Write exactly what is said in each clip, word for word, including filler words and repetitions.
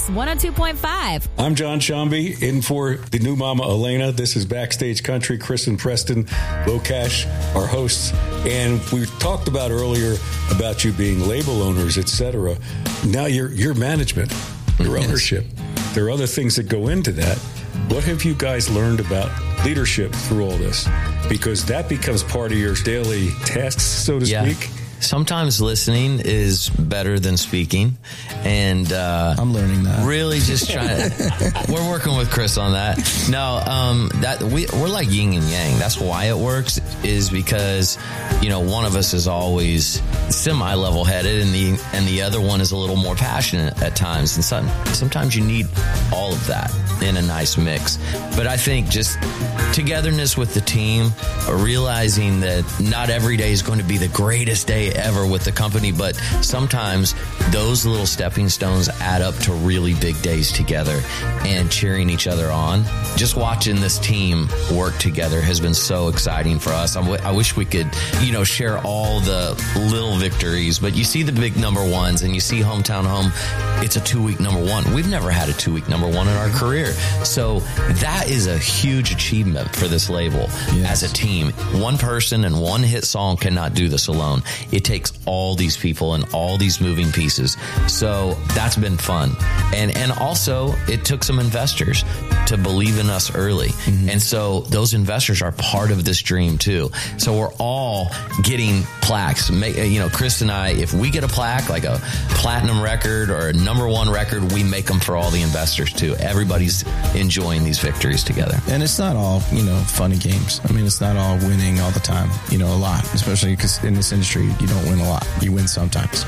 Kicks one oh two point five. I'm John Shambi, in for the new mama Elena. This is Backstage Country. Chris and Preston Locash, our hosts. And we talked about earlier about you being label owners, et cetera. Now you're, you're management, your yes. ownership. There are other things that go into that. What have you guys learned about leadership through all this? Because that becomes part of your daily tasks, so to yeah. speak. Sometimes listening is better than speaking, and uh, I'm learning that. Really, just trying to. We're working with Chris on that. No, um, that we we're like yin and yang. That's why it works. Is because you know one of us is always semi-level headed, and the and the other one is a little more passionate at times. And some, sometimes you need all of that in a nice mix. But I think just togetherness with the team, realizing that not every day is going to be the greatest day ever with the company, but sometimes those little stepping stones add up to really big days together, and cheering each other on. Just watching this team work together has been so exciting for us. I, w- I wish we could, you know, share all the little victories, but you see the big number ones and you see Hometown Home. It's a two week number one. We've never had a two week number one in our career. So that is a huge achievement for this label yes. as a team. One person and one hit song cannot do this alone. It takes all these people and all these moving pieces. So that's been fun. And and also it took some investors to believe in us early. Mm-hmm. And so those investors are part of this dream too. So we're all getting plaques. You know, Chris and I, if we get a plaque, like a platinum record or a number one record, we make them for all the investors too. Everybody's enjoying these victories together. And it's not all, you know, funny games. I mean, it's not all winning all the time, you know, a lot, especially because in this industry, you don't win a lot. You win sometimes.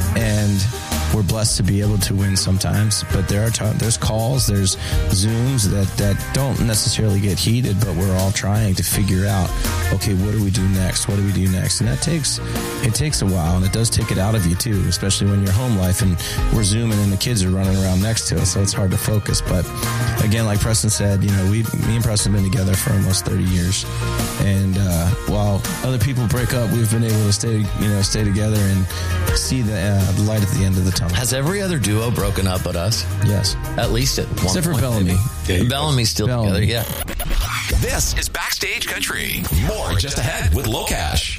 And we're blessed to be able to win sometimes, but there are t- there's calls, there's Zooms that, that don't necessarily get heated, but we're all trying to figure out, okay, what do we do next? What do we do next? And that takes, it takes a while, and it does take it out of you too, especially when you're home life and we're Zooming and the kids are running around next to us, so it's hard to focus. But again, like Preston said, you know, we, me and Preston have been together for almost thirty years. And uh, while other people break up, we've been able to stay, you know, stay together and see the, uh, the light at the end of the tunnel. Has every other duo broken up but us? Yes. At least at one Except point. for Bellamy. Yeah, Bellamy's still Bellamy. together, yeah. This is Backstage Country. More just ahead with Locash.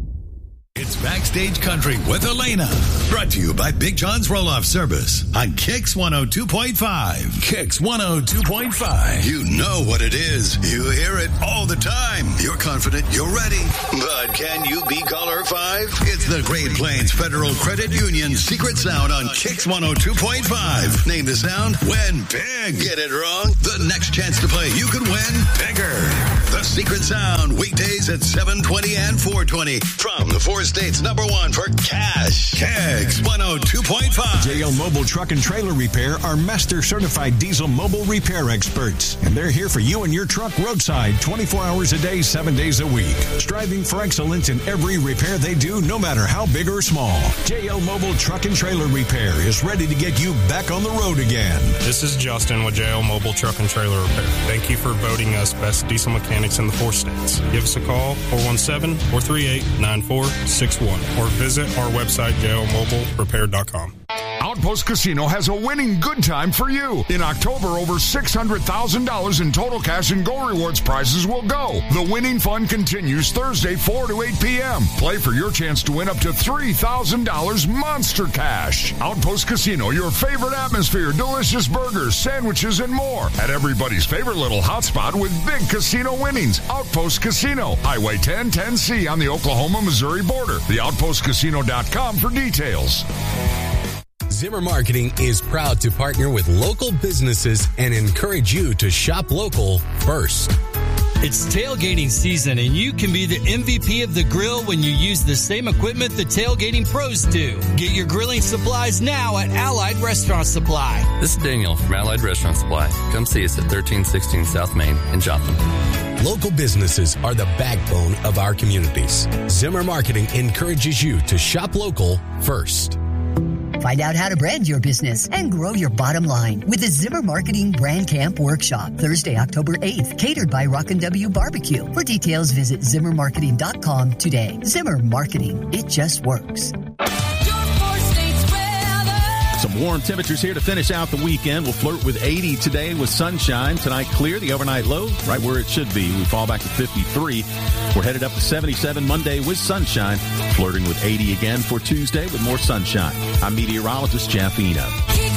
It's Backstage Country with Elena. Brought to you by Big John's Roll-Off Service on Kicks one oh two point five. Kicks one oh two point five. You know what it is. You hear it all the time. You're confident. You're ready. But can you be caller five? It's the Great Plains Federal Credit Union Secret Sound on Kicks one oh two point five. Name the sound, win big. Get it wrong? The next chance to play, you can win bigger. The Secret Sound, weekdays at seven twenty and four twenty. From the four states number one for cash. Kicks one oh two point five. J L Mobile Truck and Trailer Repair are master certified diesel mobile repair experts. And they're here for you and your truck roadside twenty-four hours a day, seven days a week. Striving for excellence in every repair they do, no matter how big or small. J L Mobile Truck and Trailer Repair is ready to get you back on the road again. This is Justin with J L Mobile Truck and Trailer Repair. Thank you for voting us best diesel mechanics in the four states. Give us a call, four one seven, four three eight, nine four six one, or visit our website, j l mobile repair dot com. Outpost Casino has a winning good time for you. In October, over six hundred thousand dollars in total cash and gold rewards prizes will go. The winning fun continues Thursday, four to eight p.m. Play for your chance to win up to three thousand dollars monster cash. Outpost Casino, your favorite atmosphere, delicious burgers, sandwiches, and more. At everybody's favorite little hotspot with big casino winnings. Outpost Casino, Highway ten ten C on the Oklahoma-Missouri border. the outpost casino dot com for details. Zimmer Marketing is proud to partner with local businesses and encourage you to shop local first. It's tailgating season, and you can be the M V P of the grill when you use the same equipment the tailgating pros do. Get your grilling supplies now at Allied Restaurant Supply. This is Daniel from Allied Restaurant Supply. Come see us at thirteen sixteen South Main in Joplin. Local businesses are the backbone of our communities. Zimmer Marketing encourages you to shop local first. Find out how to brand your business and grow your bottom line with the Zimmer Marketing Brand Camp Workshop, Thursday, October eighth, catered by Rockin' W Barbecue. For details, visit zimmer marketing dot com today. Zimmer Marketing, it just works. Some Warm temperatures here to finish out the weekend. We'll flirt with eighty today with sunshine. Tonight clear. The overnight low right where it should be. We fall back to fifty-three. We're headed up to seventy-seven Monday with sunshine. Flirting with eighty again for Tuesday with more sunshine. I'm meteorologist Jeff Eno.